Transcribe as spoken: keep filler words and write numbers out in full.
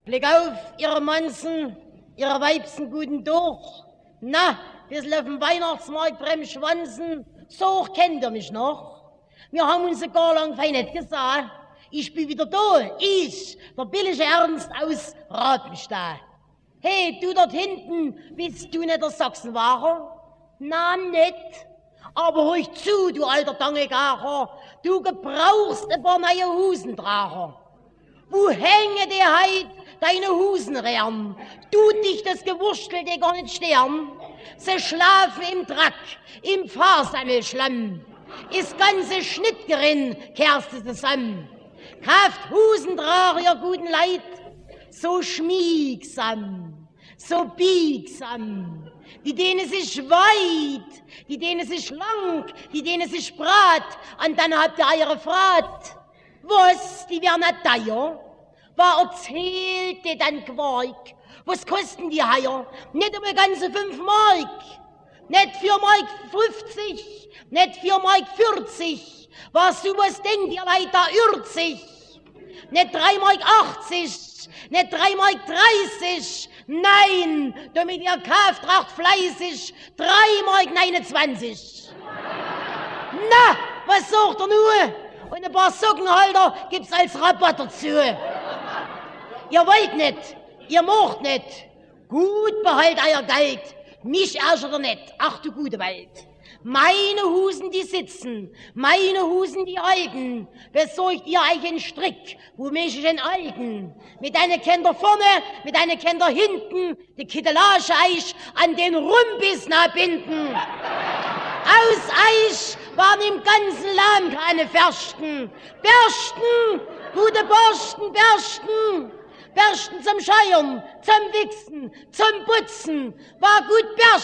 Blick auf, ihre Manzen, ihre Weibsen guten durch. Na, bisschen auf dem Weihnachtsmarkt Bremschwanzen, so hoch kennt ihr mich noch. Wir haben uns gar lang fein nicht gesagt. Ich bin wieder da, ich, der billige Ernst aus Rabenstein. Hey, du dort hinten, bist du nicht der Sachsenwacher? Na, nicht. Aber hör ich zu, du alter Dangegacher, du gebrauchst ein paar neue Husentrager. Wo hänge die heit deine Husenrehren? Tut dich das Gewurstelte gar nicht stern? Sie schlafen im Dreck, im Fahrsammelschlamm. Ist ganze Schnittgerin kehrst du zusammen. Kauft Husentrager, ihr guten Leid, so schmiegsam, so biegsam. Die denen sich weit, die denen sich lang, die denen sich brat, und dann habt ihr eure Frat. Was, die werden nicht teuer? Was erzählt ihr dann Quark? Was kosten die Heier? Nicht um ganze fünf Mark, nicht vier Mark fünfzig, nicht vier Mark vierzig. Was sowas denkt ihr Leute, da irrt sich. Nicht drei Mark achtzig, nicht drei Mark dreißig. Nein, damit ihr kauft, tracht fleißig drei Mark neunundzwanzig. Na, was sagt ihr nur? Und ein paar Sockenhalter gibt's als Rabatt dazu. Ihr wollt nicht, ihr macht nicht. Gut, behalt euer Geld. Mich ärgert ihr nicht. Ach du gute Welt. Meine Husen, die sitzen, meine Husen, die halten. Besorgt ihr euch einen Strick, wo mich den alten. Mit einer Kinder vorne, mit einer Kinder hinten, die Kittelage Eich an den Rumbiss binden. Aus Eich waren im ganzen Land keine Fersten. Bersten, gute Borsten, Bersten. Bersten zum Scheuern, zum Wichsen, zum Putzen. War gut Bersten.